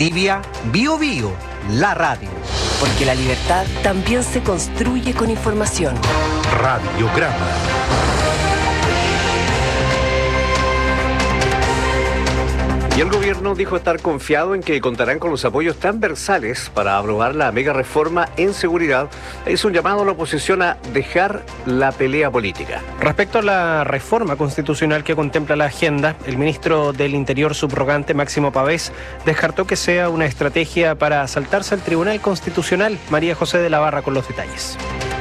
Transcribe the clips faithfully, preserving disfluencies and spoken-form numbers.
Valdivia, Bío Bío, la radio. Porque la libertad también se construye con información. Radiograma. Y el gobierno dijo estar confiado en que contarán con los apoyos transversales para aprobar la mega reforma en seguridad. Hizo un llamado a la oposición a dejar la pelea política. Respecto a la reforma constitucional que contempla la agenda, el ministro del Interior subrogante, Máximo Pavés, descartó que sea una estrategia para saltarse al Tribunal Constitucional. María José de la Barra con los detalles.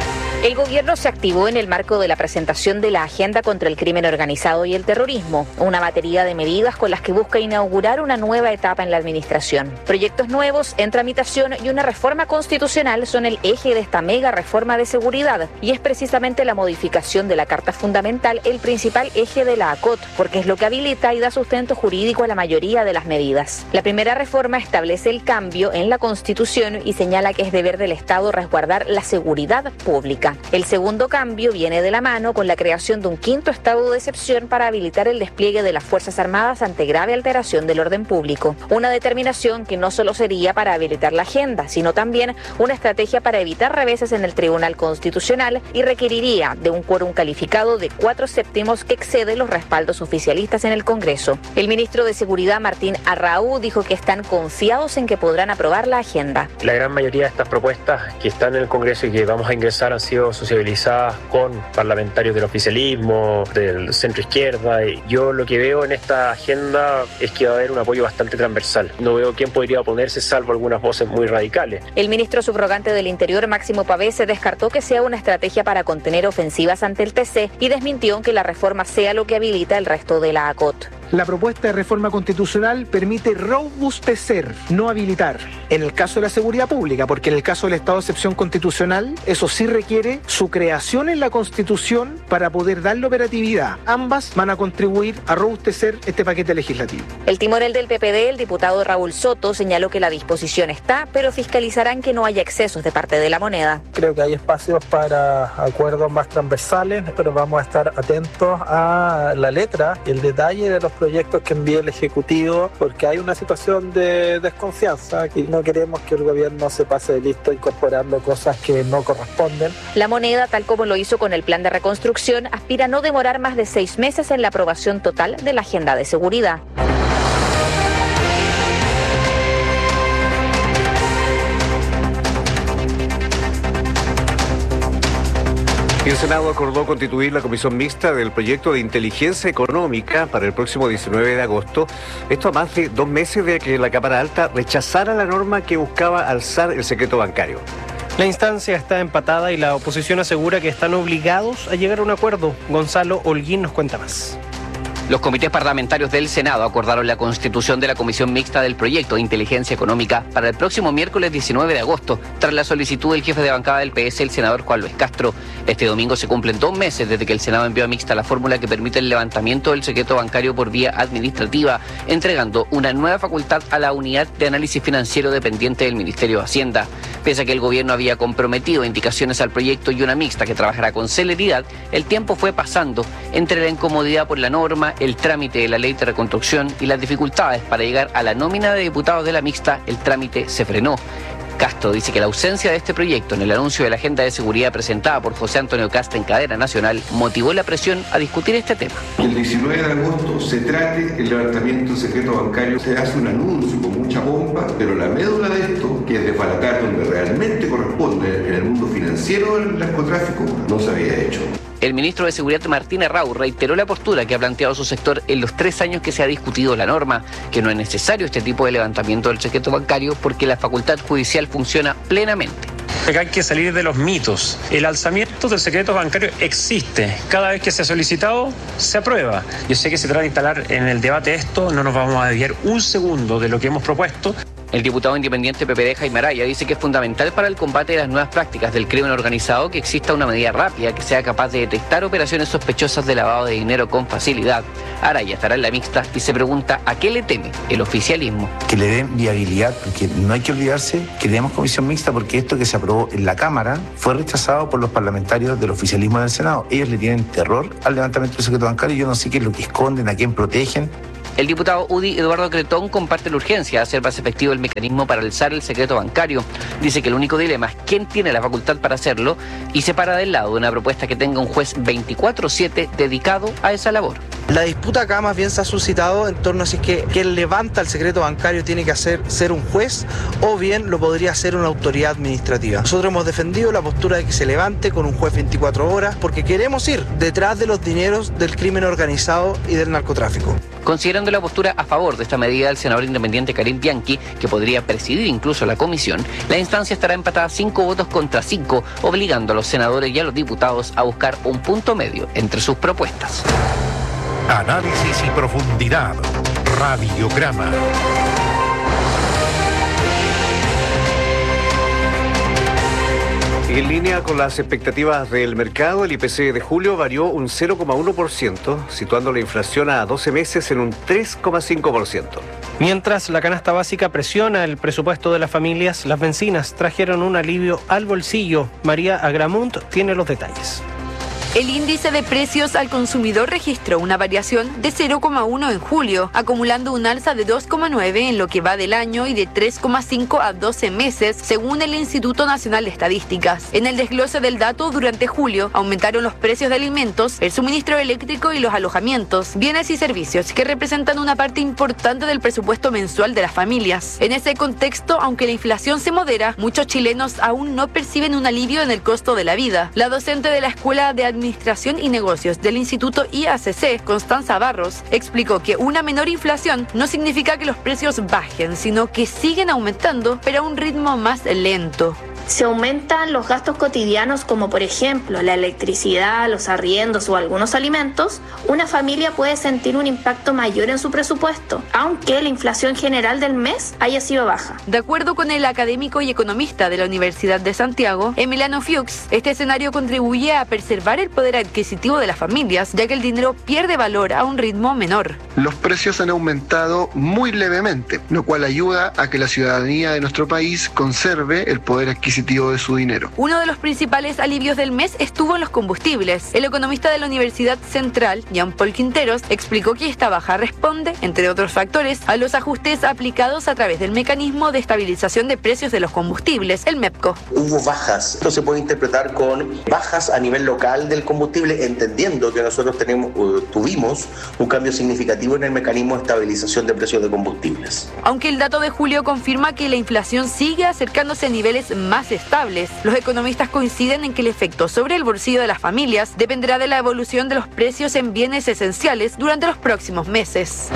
El gobierno se activó en el marco de la presentación de la Agenda contra el Crimen Organizado y el Terrorismo, una batería de medidas con las que busca inaugurar una nueva etapa en la administración. Proyectos nuevos en tramitación y una reforma constitucional son el eje de esta mega reforma de seguridad, y es precisamente la modificación de la Carta Fundamental el principal eje de la A C O T, porque es lo que habilita y da sustento jurídico a la mayoría de las medidas. La primera reforma establece el cambio en la Constitución y señala que es deber del Estado resguardar la seguridad pública. El segundo cambio viene de la mano con la creación de un quinto estado de excepción para habilitar el despliegue de las Fuerzas Armadas ante grave alteración del orden público. Una determinación que no solo sería para habilitar la agenda, sino también una estrategia para evitar reveses en el Tribunal Constitucional y requeriría de un quórum calificado de cuatro séptimos que excede los respaldos oficialistas en el Congreso. El ministro de Seguridad, Martín Arrau, dijo que están confiados en que podrán aprobar la agenda. La gran mayoría de estas propuestas que están en el Congreso y que vamos a ingresar han sido sociabilizadas con parlamentarios del oficialismo, del centro izquierda. Yo lo que veo en esta agenda es que va a haber un apoyo bastante transversal. No veo quién podría oponerse, salvo algunas voces muy radicales. El ministro subrogante del Interior, Máximo Pavés, se descartó que sea una estrategia para contener ofensivas ante el T C y desmintió que la reforma sea lo que habilita el resto de la A C O T. La propuesta de reforma constitucional permite robustecer, no habilitar, en el caso de la seguridad pública, porque en el caso del estado de excepción constitucional, eso sí requiere su creación en la Constitución para poder darle operatividad. Ambas van a contribuir a robustecer este paquete legislativo. El timonel del P P D, el diputado Raúl Soto, señaló que la disposición está, pero fiscalizarán que no haya excesos de parte de la moneda. Creo que hay espacios para acuerdos más transversales, pero vamos a estar atentos a la letra y el detalle de los proyectos que envíe el Ejecutivo, porque hay una situación de desconfianza y no queremos que el gobierno se pase de listo incorporando cosas que no corresponden. La moneda, tal como lo hizo con el plan de reconstrucción, aspira a no demorar más de seis meses en la aprobación total de la agenda de seguridad. El Senado acordó constituir la comisión mixta del proyecto de inteligencia económica para el próximo diecinueve de agosto. Esto a más de dos meses de que la Cámara Alta rechazara la norma que buscaba alzar el secreto bancario. La instancia está empatada y la oposición asegura que están obligados a llegar a un acuerdo. Gonzalo Holguín nos cuenta más. Los comités parlamentarios del Senado acordaron la constitución de la Comisión Mixta del Proyecto de Inteligencia Económica para el próximo miércoles diecinueve de agosto, tras la solicitud del jefe de bancada del P S, el senador Juan Luis Castro. Este domingo se cumplen dos meses desde que el Senado envió a Mixta la fórmula que permite el levantamiento del secreto bancario por vía administrativa, entregando una nueva facultad a la Unidad de Análisis Financiero dependiente del Ministerio de Hacienda. Pese a que el gobierno había comprometido indicaciones al proyecto y una mixta que trabajará con celeridad, el tiempo fue pasando entre la incomodidad por la norma, el trámite de la ley de reconstrucción y las dificultades para llegar a la nómina de diputados de la mixta. El trámite se frenó. Castro dice que la ausencia de este proyecto en el anuncio de la agenda de seguridad presentada por José Antonio Cast en cadena nacional motivó la presión a discutir este tema. El diecinueve de agosto se trate el levantamiento del secreto bancario, se hace un anuncio con mucha bomba, pero la médula de esto, que es desbaratar donde realmente corresponde en el mundo financiero del narcotráfico, no se había hecho. El ministro de Seguridad, Martín Arrau, reiteró la postura que ha planteado su sector en los tres años que se ha discutido la norma, que no es necesario este tipo de levantamiento del secreto bancario porque la facultad judicial funciona plenamente. Acá hay que salir de los mitos. El alzamiento del secreto bancario existe. Cada vez que se ha solicitado, se aprueba. Yo sé que se trata de instalar en el debate esto, no nos vamos a desviar un segundo de lo que hemos propuesto. El diputado independiente P P D, Jaime Araya, dice que es fundamental para el combate de las nuevas prácticas del crimen organizado que exista una medida rápida que sea capaz de detectar operaciones sospechosas de lavado de dinero con facilidad. Araya estará en la mixta y se pregunta a qué le teme el oficialismo. Que le den viabilidad, porque no hay que olvidarse que tenemos comisión mixta porque esto que se aprobó en la Cámara fue rechazado por los parlamentarios del oficialismo del Senado. Ellos le tienen terror al levantamiento del secreto bancario. Yo no sé qué es lo que esconden, a quién protegen. El diputado U D I, Eduardo Cretón, comparte la urgencia de hacer más efectivo el mecanismo para alzar el secreto bancario. Dice que el único dilema es quién tiene la facultad para hacerlo y se para del lado de una propuesta que tenga un juez veinticuatro siete dedicado a esa labor. La disputa acá más bien se ha suscitado en torno a si es que quien levanta el secreto bancario tiene que hacer, ser un juez o bien lo podría hacer una autoridad administrativa. Nosotros hemos defendido la postura de que se levante con un juez veinticuatro horas porque queremos ir detrás de los dineros del crimen organizado y del narcotráfico. Considerando la postura a favor de esta medida del senador independiente Karim Bianchi, que podría presidir incluso la comisión, la instancia estará empatada cinco votos contra cinco, obligando a los senadores y a los diputados a buscar un punto medio entre sus propuestas. Análisis y profundidad. Radiograma. En línea con las expectativas del mercado, el I P C de julio varió un cero coma uno por ciento, situando la inflación a doce meses en un tres coma cinco por ciento. Mientras la canasta básica presiona el presupuesto de las familias, las bencinas trajeron un alivio al bolsillo. María Agramunt tiene los detalles. El índice de precios al consumidor registró una variación de cero coma uno en julio, acumulando un alza de dos coma nueve en lo que va del año y de tres coma cinco a doce meses, según el Instituto Nacional de Estadísticas. En el desglose del dato, durante julio aumentaron los precios de alimentos, el suministro eléctrico y los alojamientos, bienes y servicios, que representan una parte importante del presupuesto mensual de las familias. En ese contexto, aunque la inflación se modera, muchos chilenos aún no perciben un alivio en el costo de la vida. La docente de la Escuela de Administración Administración y Negocios del Instituto I A C C, Constanza Barros, explicó que una menor inflación no significa que los precios bajen, sino que siguen aumentando, pero a un ritmo más lento. Si aumentan los gastos cotidianos como por ejemplo la electricidad, los arriendos o algunos alimentos, una familia puede sentir un impacto mayor en su presupuesto, aunque la inflación general del mes haya sido baja. De acuerdo con el académico y economista de la Universidad de Santiago, Emiliano Fuchs, este escenario contribuye a preservar el poder adquisitivo de las familias, ya que el dinero pierde valor a un ritmo menor. Los precios han aumentado muy levemente, lo cual ayuda a que la ciudadanía de nuestro país conserve el poder adquisitivo de su dinero. Uno de los principales alivios del mes estuvo en los combustibles. El economista de la Universidad Central, Jean-Paul Quinteros, explicó que esta baja responde, entre otros factores, a los ajustes aplicados a través del mecanismo de estabilización de precios de los combustibles, el MEPCO. Hubo bajas. Esto se puede interpretar con bajas a nivel local del combustible, entendiendo que nosotros tenemos, uh, tuvimos un cambio significativo en el mecanismo de estabilización de precios de combustibles. Aunque el dato de julio confirma que la inflación sigue acercándose a niveles más estables, los economistas coinciden en que el efecto sobre el bolsillo de las familias dependerá de la evolución de los precios en bienes esenciales durante los próximos meses.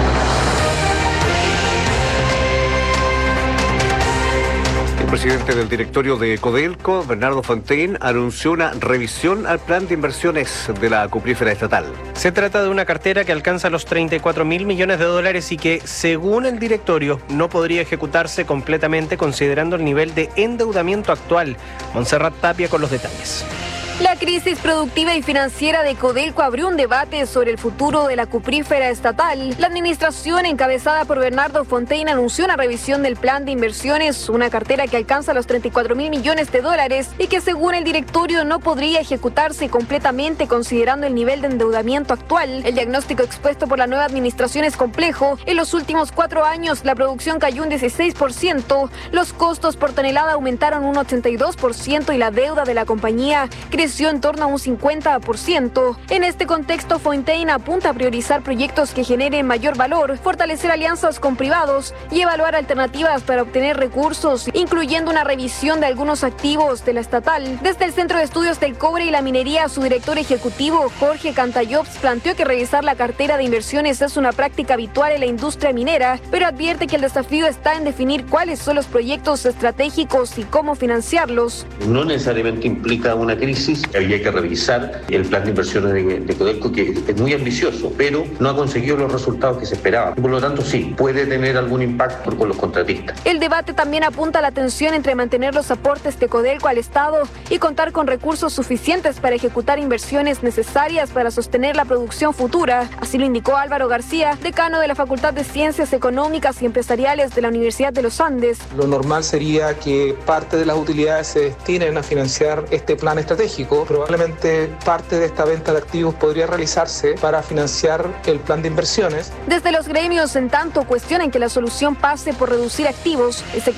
El presidente del directorio de Codelco, Bernardo Fontaine, anunció una revisión al plan de inversiones de la cuprífera estatal. Se trata de una cartera que alcanza los treinta y cuatro mil millones de dólares y que, según el directorio, no podría ejecutarse completamente considerando el nivel de endeudamiento actual. Montserrat Tapia con los detalles. La crisis productiva y financiera de Codelco abrió un debate sobre el futuro de la cuprífera estatal. La administración, encabezada por Bernardo Fontaine, anunció una revisión del plan de inversiones, una cartera que alcanza los treinta y cuatro mil millones de dólares y que, según el directorio, no podría ejecutarse completamente considerando el nivel de endeudamiento actual. El diagnóstico expuesto por la nueva administración es complejo. En los últimos cuatro años, la producción cayó un dieciséis por ciento, los costos por tonelada aumentaron un ochenta y dos por ciento y la deuda de la compañía creció en torno a un cincuenta por ciento. En este contexto, Fontaine apunta a priorizar proyectos que generen mayor valor, fortalecer alianzas con privados y evaluar alternativas para obtener recursos, incluyendo una revisión de algunos activos de la estatal. Desde el Centro de Estudios del Cobre y la Minería, su director ejecutivo, Jorge Cantallops, planteó que revisar la cartera de inversiones es una práctica habitual en la industria minera, pero advierte que el desafío está en definir cuáles son los proyectos estratégicos y cómo financiarlos. No necesariamente implica una crisis. Había que revisar el plan de inversiones de, de Codelco, que es muy ambicioso, pero no ha conseguido los resultados que se esperaban. Por lo tanto, sí, puede tener algún impacto con los contratistas. El debate también apunta a la tensión entre mantener los aportes de Codelco al Estado y contar con recursos suficientes para ejecutar inversiones necesarias para sostener la producción futura. Así lo indicó Álvaro García, decano de la Facultad de Ciencias Económicas y Empresariales de la Universidad de los Andes. Lo normal sería que parte de las utilidades se destinen a financiar este plan estratégico, probablemente parte de esta venta de activos podría realizarse para financiar el plan de inversiones. Desde los gremios, en tanto, cuestionan que la solución pase por reducir activos. Este